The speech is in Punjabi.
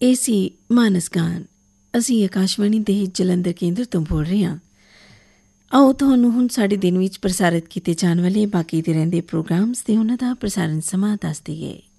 ਇਹ ਸੀ ਮਾਨਸ ਗਾਨ। ਅਸੀਂ ਆਕਾਸ਼ਵਾਣੀ ਦੇ ਜਲੰਧਰ ਕੇਂਦਰ ਤੋਂ ਬੋਲ ਰਹੇ ਹਾਂ। ਆਓ ਤੁਹਾਨੂੰ ਹੁਣ ਸਾਡੇ ਦਿਨ ਵਿੱਚ ਪ੍ਰਸਾਰਿਤ ਕੀਤੇ ਜਾਣ ਵਾਲੇ ਬਾਕੀ ਦੇ ਰਹਿੰਦੇ ਪ੍ਰੋਗਰਾਮਸ ਅਤੇ ਉਹਨਾਂ ਦਾ ਪ੍ਰਸਾਰਣ ਸਮਾਂ ਦੱਸ ਦਈਏ।